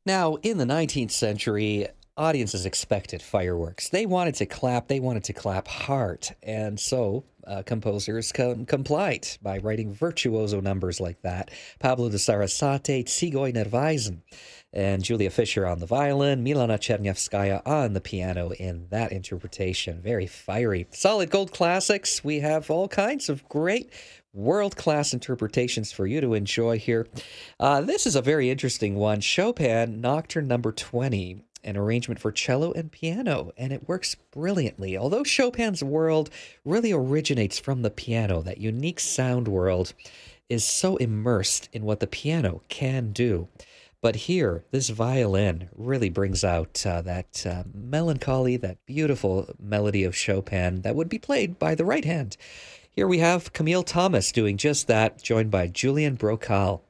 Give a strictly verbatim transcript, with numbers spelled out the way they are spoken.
Now, in the nineteenth century, audiences expected fireworks. They wanted to clap, they wanted to clap hard. And so uh, composers com- complied by writing virtuoso numbers like that. Pablo de Sarasate, Tsigoi Nervaisen, and Julia Fischer on the violin, Milana Chernyavskaya on the piano in that interpretation. Very fiery. Solid gold classics. We have all kinds of great world-class interpretations for you to enjoy here. Uh, this is a very interesting one. Chopin, Nocturne number twenty, an arrangement for cello and piano, and it works brilliantly. Although Chopin's world really originates from the piano, that unique sound world is so immersed in what the piano can do. But here, this violin really brings out uh, that uh, melancholy, that beautiful melody of Chopin that would be played by the right hand. Here we have Camille Thomas doing just that, joined by Julian Brocal.